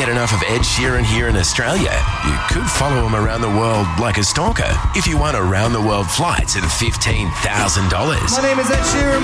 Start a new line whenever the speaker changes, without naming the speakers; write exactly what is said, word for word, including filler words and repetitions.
get enough of Ed Sheeran here in Australia, you could follow him around the world like a stalker if you won around the world flights at fifteen thousand dollars.
My name is Ed Sheeran.